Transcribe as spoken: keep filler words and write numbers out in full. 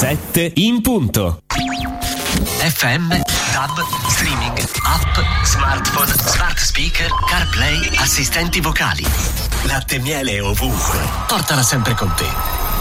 sette in punto. F M, DAB, streaming, app, smartphone, smart speaker, CarPlay, assistenti vocali. Latte e miele ovunque. Portala sempre con te.